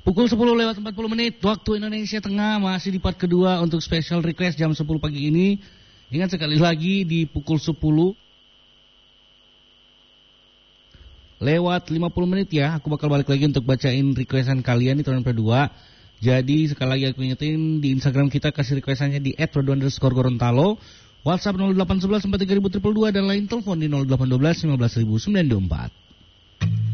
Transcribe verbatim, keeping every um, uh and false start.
Pukul sepuluh lewat empat puluh menit waktu Indonesia Tengah, masih di part kedua untuk special request jam sepuluh pagi ini. Ingat sekali lagi di pukul sepuluh lewat lima puluh menit ya, aku bakal balik lagi untuk bacain requestan kalian di tahun kedua. Jadi sekali lagi aku ingetin, di Instagram kita kasih requestannya di et rodo underscore gorontalo, WhatsApp nol delapan satu satu empat tiga dua dua dua dan lain telepon di nol delapan satu dua lima satu nol sembilan dua empat.